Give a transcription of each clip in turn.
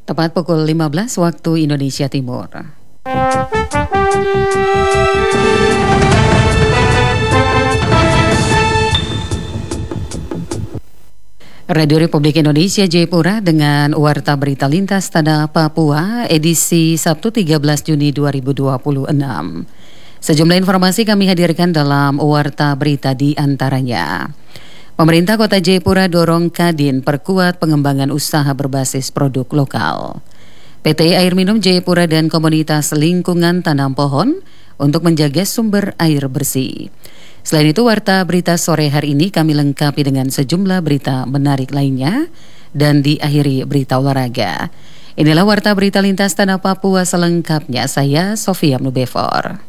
Tepat pukul 15 waktu Indonesia Timur. Radio Republik Indonesia Jayapura dengan Warta Berita Lintas Tanah Papua edisi Sabtu 13 Juni 2026. Sejumlah informasi kami hadirkan dalam Warta Berita di antaranya. Pemerintah Kota Jayapura dorong Kadin perkuat pengembangan usaha berbasis produk lokal. PT Air Minum Jayapura dan komunitas lingkungan tanam pohon untuk menjaga sumber air bersih. Selain itu, Warta Berita sore hari ini kami lengkapi dengan sejumlah berita menarik lainnya dan diakhiri berita olahraga. Inilah Warta Berita Lintas Tanah Papua selengkapnya. Saya Sofia Mnubefor.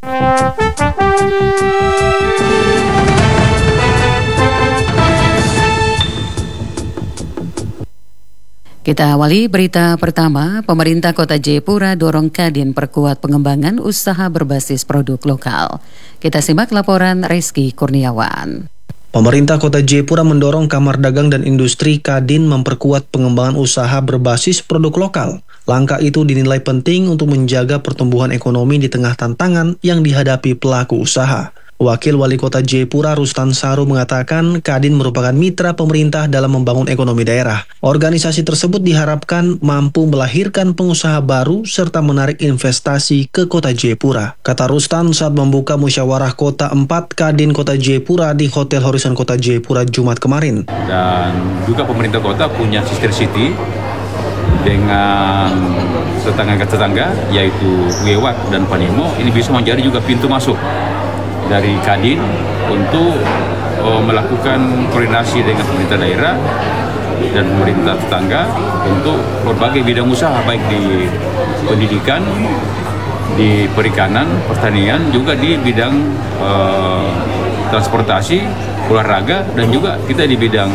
Kita awali berita pertama. Pemerintah Kota Jayapura dorong Kadin perkuat pengembangan usaha berbasis produk lokal. Kita simak laporan Reski Kurniawan. Pemerintah Kota Jayapura mendorong Kamar Dagang dan Industri Kadin memperkuat pengembangan usaha berbasis produk lokal. Langkah itu dinilai penting untuk menjaga pertumbuhan ekonomi di tengah tantangan yang dihadapi pelaku usaha. Wakil Wali Kota Jayapura Rustan Saru mengatakan Kadin merupakan mitra pemerintah dalam membangun ekonomi daerah. Organisasi tersebut diharapkan mampu melahirkan pengusaha baru serta menarik investasi ke Kota Jayapura. Kata Rustan saat membuka musyawarah Kota 4 Kadin Kota Jayapura di Hotel Horizon Kota Jayapura Jumat kemarin. Dan juga pemerintah kota punya sister city dengan tetangga-tetangga yaitu Wewak dan Panimo. Ini bisa menjadi juga pintu masuk dari Kadin untuk melakukan koordinasi dengan pemerintah daerah dan pemerintah tetangga untuk berbagai bidang usaha, baik di pendidikan, di perikanan, pertanian, juga di bidang transportasi, olahraga, dan juga kita di bidang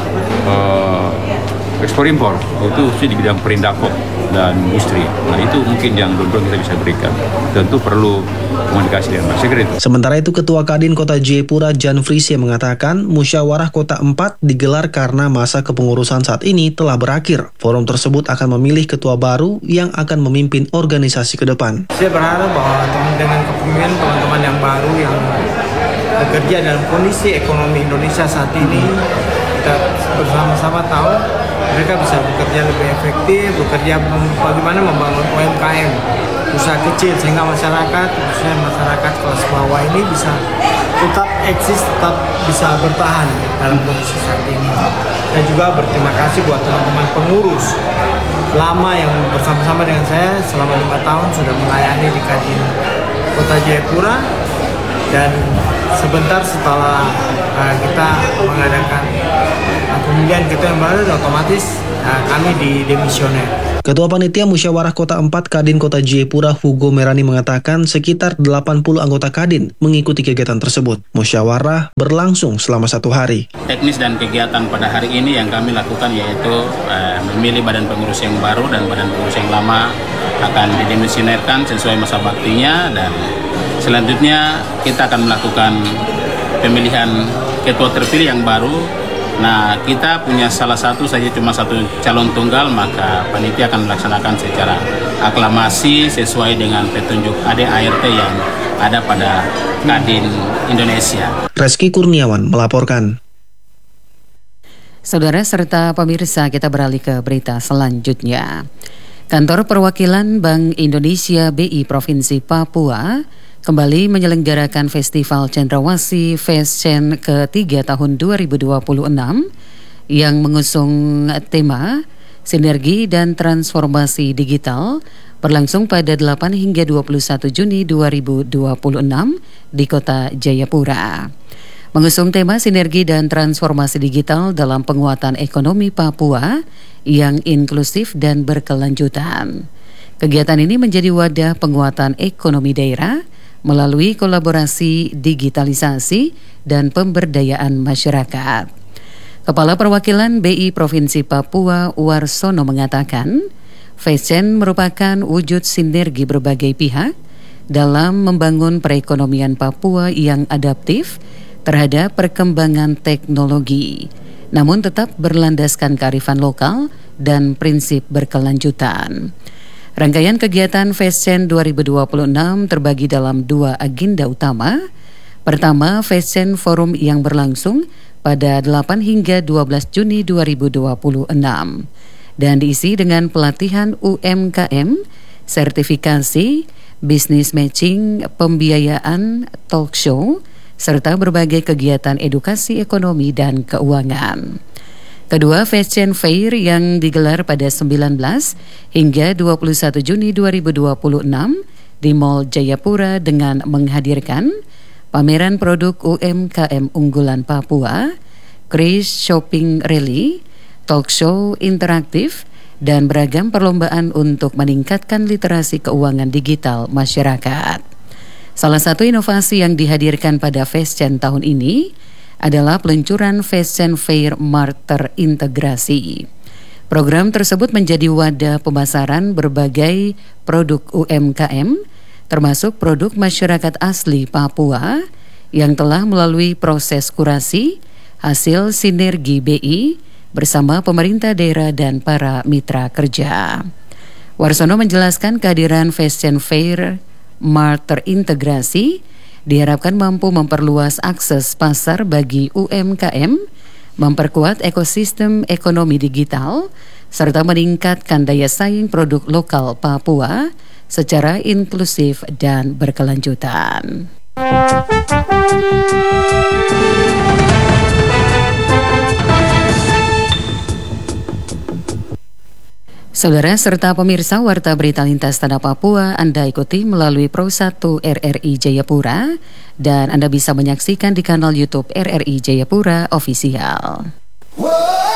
ekspor-impor, itu di bidang perindako dan industri. Nah, itu mungkin yang dulu kita bisa berikan. Tentu perlu komunikasi dengan masyarakat itu. Sementara itu, Ketua Kadin Kota Jayapura Jan Frisia mengatakan musyawarah Kota 4 digelar karena masa kepengurusan saat ini telah berakhir. Forum tersebut akan memilih ketua baru yang akan memimpin organisasi ke depan. Saya berharap bahwa dengan kepemimpinan teman-teman yang baru yang bekerja dalam kondisi ekonomi Indonesia saat ini, kita bersama-sama tahu mereka bisa bekerja lebih efektif, bekerja bagaimana membangun UMKM, usaha kecil, sehingga masyarakat, khususnya masyarakat kelas bawah ini bisa tetap eksis, tetap bisa bertahan dalam kondisi saat ini. Dan juga berterima kasih buat teman-teman pengurus lama yang bersama-sama dengan saya selama 5 tahun sudah melayani di Kadin Kota Jayapura. Dan sebentar setelah kita mengadakan pemilihan ketua yang baru, otomatis kami didemisioner. Ketua Panitia Musyawarah Kota 4 Kadin Kota Jayapura Hugo Merani mengatakan sekitar 80 anggota Kadin mengikuti kegiatan tersebut. Musyawarah berlangsung selama 1 hari. Teknis dan kegiatan pada hari ini yang kami lakukan yaitu memilih badan pengurus yang baru dan badan pengurus yang lama akan didemisionerkan sesuai masa baktinya, dan selanjutnya kita akan melakukan pemilihan ketua terpilih yang baru. Nah, kita punya cuma satu calon tunggal, maka panitia akan melaksanakan secara aklamasi sesuai dengan petunjuk ADART yang ada pada Kadin Indonesia. Reski Kurniawan melaporkan. Saudara serta pemirsa, kita beralih ke berita selanjutnya. Kantor Perwakilan Bank Indonesia BI Provinsi Papua kembali menyelenggarakan Festival Cendrawasih Fashion ke-3 tahun 2026 yang mengusung tema Sinergi dan Transformasi Digital, berlangsung pada 8 hingga 21 Juni 2026 di Kota Jayapura. Mengusung tema Sinergi dan Transformasi Digital dalam penguatan ekonomi Papua yang inklusif dan berkelanjutan. Kegiatan ini menjadi wadah penguatan ekonomi daerah melalui kolaborasi digitalisasi dan pemberdayaan masyarakat. Kepala Perwakilan BI Provinsi Papua Warsono mengatakan, Fashion merupakan wujud sinergi berbagai pihak dalam membangun perekonomian Papua yang adaptif terhadap perkembangan teknologi, namun tetap berlandaskan kearifan lokal dan prinsip berkelanjutan. Rangkaian kegiatan Fashion 2026 terbagi dalam 2 agenda utama. Pertama, Fashion Forum yang berlangsung pada 8 hingga 12 Juni 2026 dan diisi dengan pelatihan UMKM, sertifikasi, business matching, pembiayaan, talk show, serta berbagai kegiatan edukasi ekonomi dan keuangan. Kedua, Fashion Fair yang digelar pada 19 hingga 21 Juni 2026 di Mall Jayapura dengan menghadirkan pameran produk UMKM unggulan Papua, Kris Shopping Rally, talk show interaktif, dan beragam perlombaan untuk meningkatkan literasi keuangan digital masyarakat. Salah satu inovasi yang dihadirkan pada Fashion tahun ini adalah peluncuran Fashion Fair Mart terintegrasi. Program tersebut menjadi wadah pemasaran berbagai produk UMKM, termasuk produk masyarakat asli Papua yang telah melalui proses kurasi hasil sinergi BI bersama pemerintah daerah dan para mitra kerja. Warsono menjelaskan kehadiran Fashion Fair Mart terintegrasi diharapkan mampu memperluas akses pasar bagi UMKM, memperkuat ekosistem ekonomi digital, serta meningkatkan daya saing produk lokal Papua secara inklusif dan berkelanjutan. Saudara serta pemirsa Warta Berita Lintas Tanah Papua, Anda ikuti melalui Pro 1 RRI Jayapura dan Anda bisa menyaksikan di kanal YouTube RRI Jayapura Official.